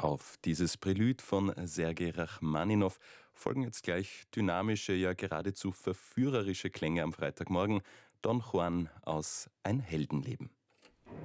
Auf dieses Prälude von Sergei Rachmaninow folgen jetzt gleich dynamische, ja geradezu verführerische Klänge am Freitagmorgen. Don Juan aus Ein Heldenleben.